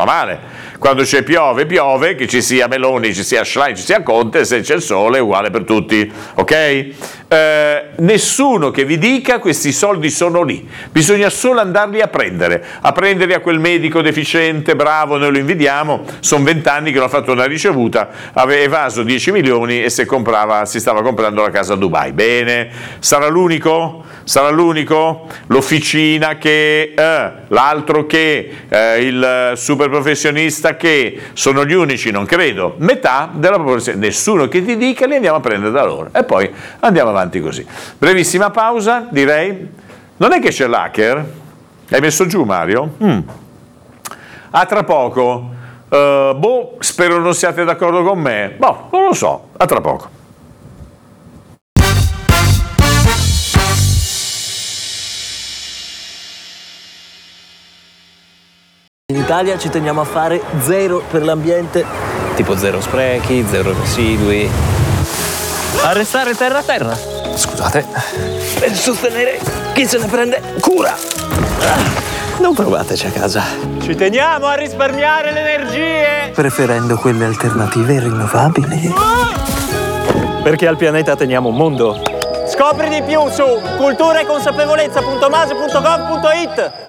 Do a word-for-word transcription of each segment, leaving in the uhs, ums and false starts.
male. Quando c'è piove, piove, che ci sia Meloni, ci sia Schlein, ci sia Conte, se c'è il sole è uguale per tutti, ok? Eh, nessuno che vi dica questi soldi sono lì, bisogna solo andarli a prendere, a prendere a quel medico deficiente, bravo, noi lo invidiamo, sono vent'anni che non ha fatto una ricevuta, aveva evaso dieci milioni e se comprava, si stava comprando la casa a Dubai. Bene, sarà l'unico? Sarà l'unico? L'officina che, eh, l'altro che, eh, il super professionista che, sono gli unici, non credo, metà della popolazione, nessuno che ti dica, li andiamo a prendere da loro e poi andiamo avanti così. Brevissima pausa, direi. Non è che c'è l'hacker? Hai messo giù, Mario? Mm. A tra poco. Uh, boh, spero non siate d'accordo con me. Boh, non lo so. A tra poco. In Italia ci teniamo a fare zero per l'ambiente, tipo zero sprechi, zero residui. A restare terra a terra. Scusate. Per sostenere chi se ne prende cura. Non provateci a casa. Ci teniamo a risparmiare le energie. Preferendo quelle alternative e rinnovabili. Perché al pianeta teniamo un mondo. Scopri di più su cultura e consapevolezza punto mase punto gov punto it.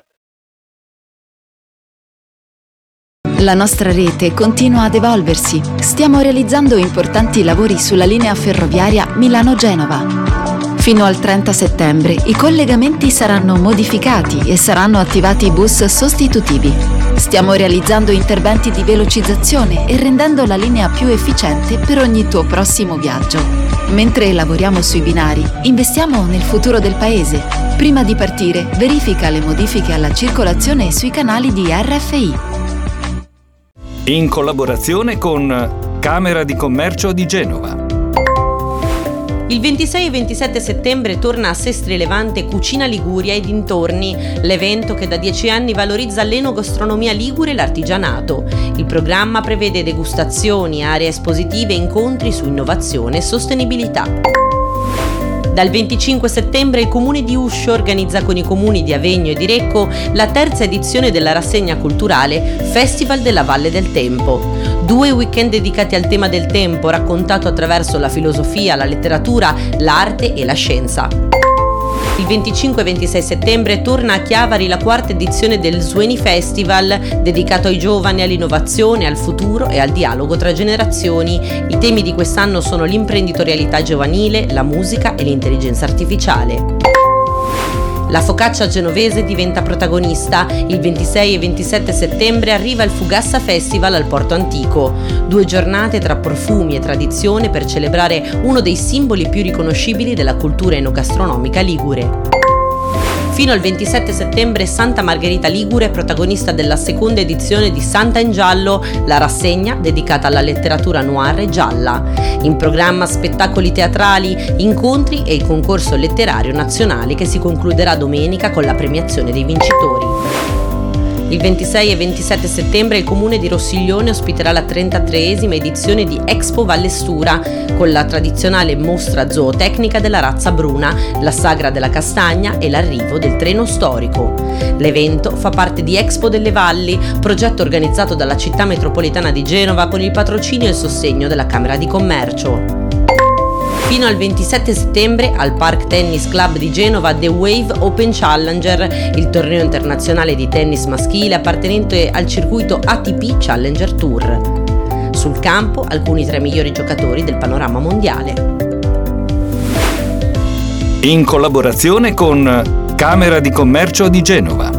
La nostra rete continua ad evolversi. Stiamo realizzando importanti lavori sulla linea ferroviaria Milano-Genova. Fino al trenta settembre i collegamenti saranno modificati e saranno attivati bus sostitutivi. Stiamo realizzando interventi di velocizzazione e rendendo la linea più efficiente per ogni tuo prossimo viaggio. Mentre lavoriamo sui binari, investiamo nel futuro del paese. Prima di partire, verifica le modifiche alla circolazione sui canali di R F I. In collaborazione con Camera di Commercio di Genova. Il ventisei e ventisette settembre torna a Sestri Levante Cucina Liguria e dintorni, l'evento che da dieci anni valorizza l'enogastronomia ligure e l'artigianato. Il programma prevede degustazioni, aree espositive e incontri su innovazione e sostenibilità. Dal venticinque settembre il Comune di Uscio organizza con i comuni di Avegno e di Recco la terza edizione della rassegna culturale Festival della Valle del Tempo. Due weekend dedicati al tema del tempo, raccontato attraverso la filosofia, la letteratura, l'arte e la scienza. Il venticinque e ventisei settembre torna a Chiavari la quarta edizione del Sueni Festival, dedicato ai giovani, all'innovazione, al futuro e al dialogo tra generazioni. I temi di quest'anno sono l'imprenditorialità giovanile, la musica e l'intelligenza artificiale. La focaccia genovese diventa protagonista. Il ventisei e ventisette settembre arriva il Fugassa Festival al Porto Antico. Due giornate tra profumi e tradizione per celebrare uno dei simboli più riconoscibili della cultura enogastronomica ligure. Fino al ventisette settembre Santa Margherita Ligure è protagonista della seconda edizione di Santa in Giallo, la rassegna dedicata alla letteratura noir e gialla. In programma spettacoli teatrali, incontri e il concorso letterario nazionale che si concluderà domenica con la premiazione dei vincitori. Il ventisei e ventisette settembre il Comune di Rossiglione ospiterà la trentatreesima edizione di Expo Vallestura, con la tradizionale mostra zootecnica della razza bruna, la sagra della castagna e l'arrivo del treno storico. L'evento fa parte di Expo delle Valli, progetto organizzato dalla città metropolitana di Genova con il patrocinio e il sostegno della Camera di Commercio. Fino al ventisette settembre al Park Tennis Club di Genova The Wave Open Challenger, il torneo internazionale di tennis maschile appartenente al circuito A T P Challenger Tour. Sul campo alcuni tra i migliori giocatori del panorama mondiale. In collaborazione con Camera di Commercio di Genova.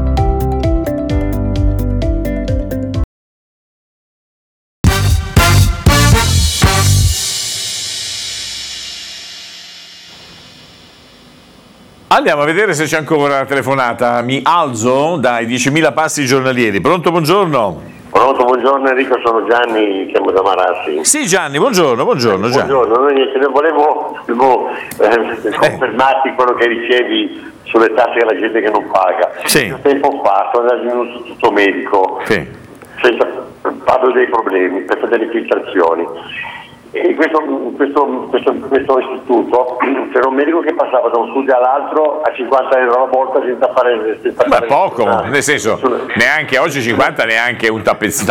Andiamo a vedere se c'è ancora una telefonata. Mi alzo dai diecimila passi giornalieri. Pronto, buongiorno. Pronto, buongiorno Enrico, sono Gianni, chiamo da Marassi. Sì Gianni, buongiorno, buongiorno Gianni. Buongiorno, noi niente, volevo, volevo eh, confermarti quello che ricevi sulle tasse della gente che non paga. Sì. Un tempo fa sono andato in un istituto medico, sì. senza, parlo dei problemi, per fare delle infiltrazioni. E questo, questo, questo, questo istituto c'era un medico che passava da un studio all'altro a cinquanta euro alla volta senza fare, senza Beh, fare poco, nessuna, nel senso, nessuna. neanche oggi cinquanta, neanche un tappezzino,